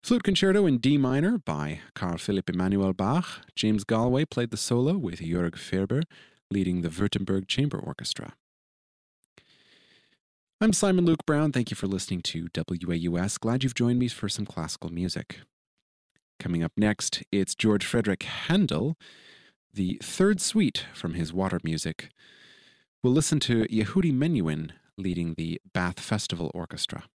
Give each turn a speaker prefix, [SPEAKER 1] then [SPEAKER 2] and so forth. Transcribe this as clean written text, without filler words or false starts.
[SPEAKER 1] Flute Concerto in D minor by Carl Philipp Emanuel Bach. James Galway played the solo with Jörg Ferber, leading the Württemberg Chamber Orchestra. I'm Simon Luke Brown. Thank you for listening to WAUS. Glad you've joined me for some classical music. Coming up next, it's George Frederick Handel, the third suite from his Water Music. We'll listen to Yehudi Menuhin leading the Bath Festival Orchestra.